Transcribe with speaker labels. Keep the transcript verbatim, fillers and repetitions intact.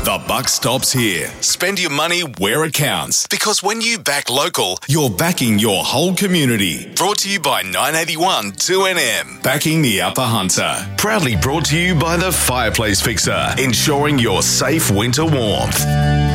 Speaker 1: The buck stops here. Spend your money where it counts. Because when you back local, you're backing your whole community. Brought to you by nine eighty-one two N M. Backing the Upper Hunter. Proudly brought to you by the Fireplace Fixer. Ensuring your safe winter warmth.